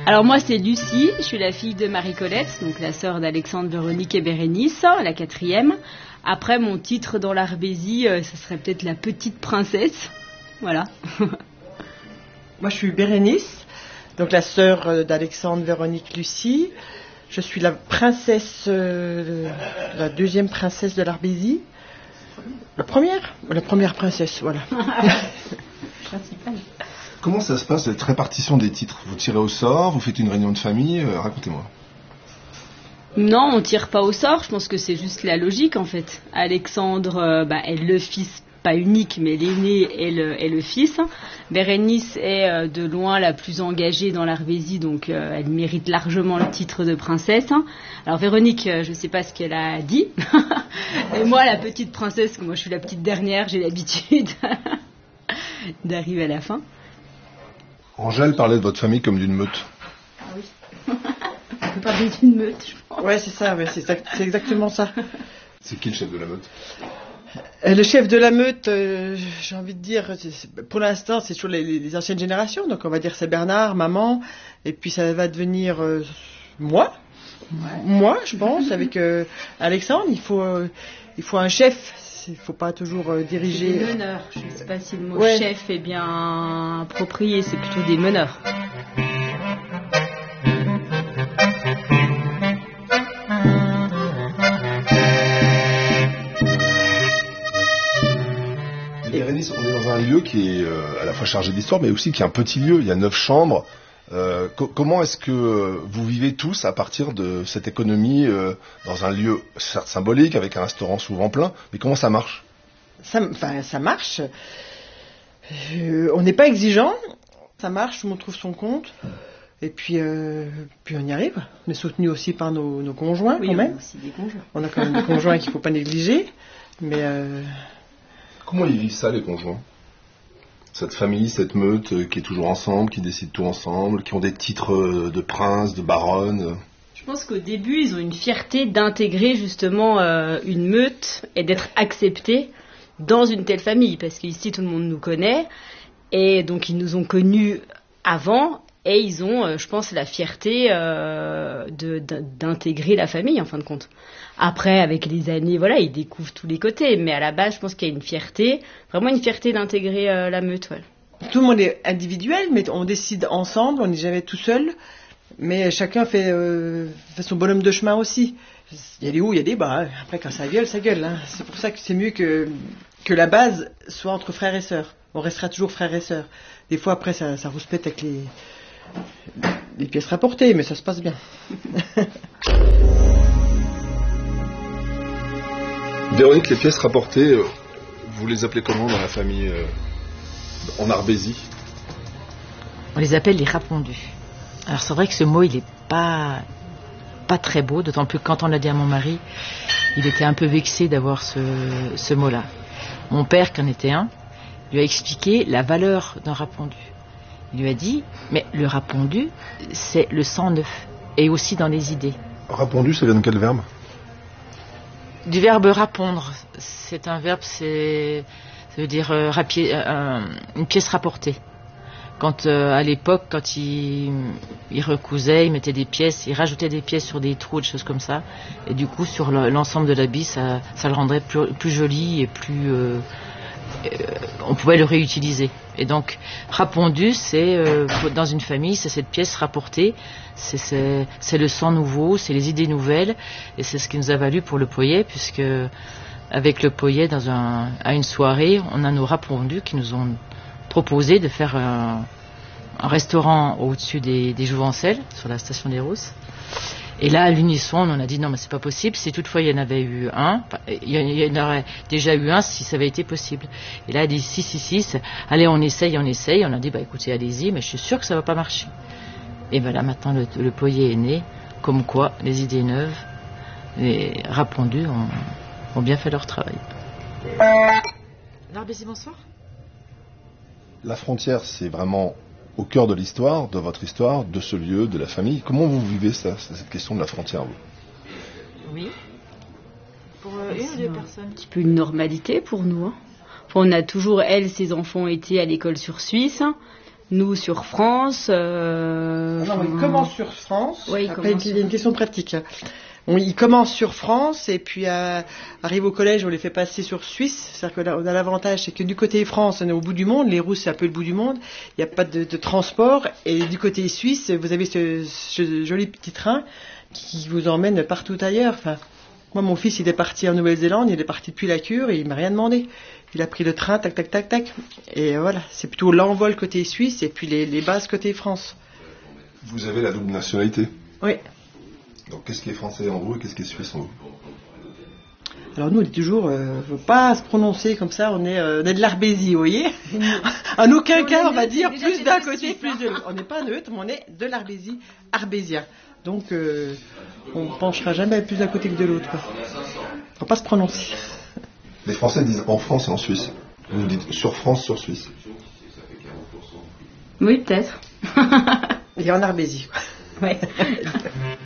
Alors moi c'est Lucie, je suis la fille de Marie-Colette, donc la sœur d'Alexandre, Véronique et Bérénice, la 4e. Après mon titre dans l'Arbésie, ce serait peut-être la petite princesse, voilà. Moi je suis Bérénice, donc la sœur d'Alexandre, Véronique, Lucie. Je suis la princesse, la 2e princesse de l'Arbésie. La première princesse, voilà. Comment ça se passe, cette répartition des titres? Vous tirez au sort, vous faites une réunion de famille, racontez-moi. Non, on tire pas au sort, je pense que c'est juste la logique en fait. Alexandre est le fils, pas unique, mais l'aîné est le fils. Bérénice est de loin la plus engagée dans l'Arbésie, donc elle mérite largement le titre de princesse. Alors Véronique, je sais pas ce qu'elle a dit. Et moi, la petite princesse, moi je suis la petite dernière, j'ai l'habitude d'arriver à la fin. Angèle parlait de votre famille comme d'une meute. Ah oui. On peut parler d'une meute, je pense. Ouais, c'est ça, ouais, c'est exactement ça. C'est qui le chef de la meute? Le chef de la meute, j'ai envie de dire, pour l'instant, c'est toujours les anciennes générations. Donc on va dire c'est Bernard, maman, et puis ça va devenir moi. Ouais. Moi, je pense, avec Alexandre, il faut un chef. Il ne faut pas toujours diriger. Des meneurs. Je ne sais pas si le mot chef est bien approprié, c'est plutôt des meneurs. Bérénice, on est dans un lieu qui est à la fois chargé d'histoire, mais aussi qui est un petit lieu. Il y a 9 chambres. Comment est-ce que vous vivez tous à partir de cette économie dans un lieu certes symbolique, avec un restaurant souvent plein, mais comment ça marche? Ça marche. On n'est pas exigeant. Ça marche, tout le monde trouve son compte. Et puis on y arrive. On est soutenu aussi par nos conjoints, quand même. On a aussi des conjoints. On a quand même des conjoints qu'il ne faut pas négliger. Mais comment ils vivent ça, les conjoints? Cette famille, cette meute qui est toujours ensemble, qui décide tout ensemble, qui ont des titres de prince, de baronne. Je pense qu'au début, ils ont une fierté d'intégrer justement une meute et d'être acceptés dans une telle famille. Parce qu'ici, tout le monde nous connaît. Et donc, ils nous ont connus avant. Et ils ont, je pense, la fierté d'intégrer la famille, en fin de compte. Après, avec les années, voilà, ils découvrent tous les côtés. Mais à la base, je pense qu'il y a une fierté, vraiment une fierté d'intégrer la meute. Ouais. Tout le monde est individuel, mais on décide ensemble, on n'est jamais tout seul. Mais chacun fait son bonhomme de chemin aussi. Il y a des hauts, il y a des bas. Après, quand ça gueule, ça gueule. Hein. C'est pour ça que c'est mieux que la base soit entre frères et sœurs. On restera toujours frères et sœurs. Des fois, après, ça rouspète avec les pièces rapportées, mais ça se passe bien. Véronique, les pièces rapportées, vous les appelez comment dans la famille en Arbésie? On les appelle les rapondus. Alors c'est vrai que ce mot, il n'est pas très beau, d'autant plus que quand on l'a dit à mon mari, il était un peu vexé d'avoir ce mot-là. Mon père, qui en était un, lui a expliqué la valeur d'un rapondu. Il lui a dit, mais le rapondu, c'est le sang neuf, et aussi dans les idées. Rapondu, ça vient de quel verbe? Du verbe rapondre. C'est un verbe, ça veut dire une pièce rapportée. Quand à l'époque, quand il recousait, il mettait des pièces, il rajoutait des pièces sur des trous, des choses comme ça, et du coup sur l'ensemble de l'habit, ça le rendrait plus joli et plus on pouvait le réutiliser. Et donc rapondu, c'est dans une famille, c'est cette pièce rapportée, c'est le sang nouveau, c'est les idées nouvelles, et c'est ce qui nous a valu pour le Poyet, puisque avec le Poyet, à une soirée, on a nos rapondus qui nous ont proposé de faire un restaurant au-dessus des Jouvencelles, sur la station des Rousses. Et là, à l'unisson, on a dit non, mais c'est pas possible. Si toutefois il y en avait eu un, il y en aurait déjà eu un si ça avait été possible. Et là, elle a dit si, allez, on essaye. On a dit bah écoutez, allez-y, mais je suis sûre que ça va pas marcher. Et ben là, maintenant, le Poyet est né, comme quoi les idées neuves, les rapondus ont bien fait leur travail. L'Arbésie, bonsoir. La frontière, c'est vraiment au cœur de l'histoire, de votre histoire, de ce lieu, de la famille. Comment vous vivez ça, cette question de la frontière, vous? Oui. Pour une ou deux personnes. Un petit peu une normalité pour nous. Hein. Enfin, on a toujours, elle, ses enfants étaient à l'école sur Suisse. Nous sur France. Non, il commence sur France. Oui, après, il y a une question pratique. Il commence sur France et puis arrive au collège, on les fait passer sur Suisse. C'est-à-dire qu'on a l'avantage, c'est que du côté France, on est au bout du monde. Les Rousses, c'est un peu le bout du monde. Il n'y a pas de transport. Et du côté suisse, vous avez ce joli petit train qui vous emmène partout ailleurs. Enfin, moi, mon fils, il est parti en Nouvelle-Zélande. Il est parti depuis la cure et il m'a rien demandé. Il a pris le train, tac, tac, tac, tac. Et voilà, c'est plutôt l'envol côté Suisse et puis les bases côté France. Vous avez la double nationalité. Oui. Donc qu'est-ce qui est français en vous et qu'est-ce qui est suisse en vous? Alors nous, on dit toujours, faut pas se prononcer comme ça, on est de l'Arbésie, vous voyez. En aucun cas, on va dire plus d'un côté, plus de l'autre. On n'est pas neutre, mais on est de l'Arbésie, arbésien. Donc, on penchera jamais plus d'un côté que de l'autre, quoi. Faut pas se prononcer. Les Français disent en France et en Suisse. Vous dites sur France, sur Suisse. Oui, peut-être. Et en Arbésie, quoi. Ouais.